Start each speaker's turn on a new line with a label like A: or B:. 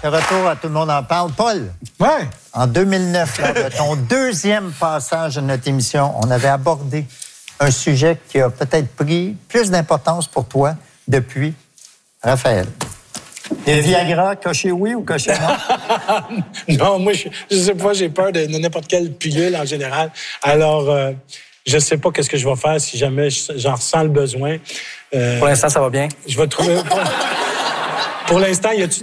A: de retour à Tout le monde en parle. Paul,
B: Ouais.
A: en 2009, lors de ton deuxième passage de notre émission, on avait abordé un sujet qui a peut-être pris plus d'importance pour toi depuis. Raphaël. Les Viagra, coché oui ou coché non?
B: Non, moi, je sais pas, j'ai peur de n'importe quelle pilule en général. Alors, je sais pas qu'est-ce que je vais faire si jamais j'en ressens le besoin.
C: Pour l'instant, ça va bien.
B: Je vais trouver... Pour l'instant, y a-tu